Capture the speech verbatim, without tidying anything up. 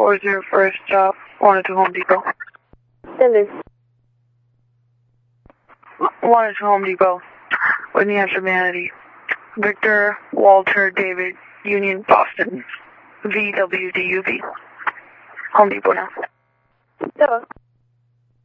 four zero first stop, wanted to Home Depot. Seven. Wanted to Home Depot. Whitney Hampshire, Manatee. Victor, Walter, David, Union, Boston. V W D U B. Home Depot now. Seven.